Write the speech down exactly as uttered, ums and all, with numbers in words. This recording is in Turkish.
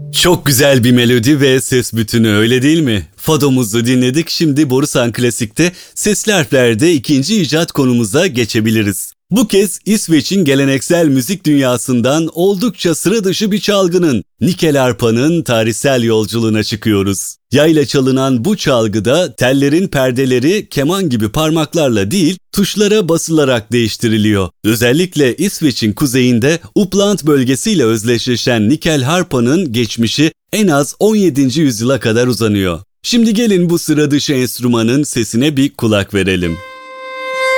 Çok güzel bir melodi ve ses bütünü, öyle değil mi? Fado'muzu dinledik, şimdi Borusan Klasik'te sesli harflerde ikinci icat konumuza geçebiliriz. Bu kez İsveç'in geleneksel müzik dünyasından oldukça sıra dışı bir çalgının, nikel arpanın tarihsel yolculuğuna çıkıyoruz. Yayla çalınan bu çalgıda tellerin perdeleri keman gibi parmaklarla değil, tuşlara basılarak değiştiriliyor. Özellikle İsveç'in kuzeyinde Uppland bölgesiyle özdeşleşen nikel harpanın geçmişi en az on yedinci yüzyıla kadar uzanıyor. Şimdi gelin bu sıra dışı enstrümanın sesine bir kulak verelim.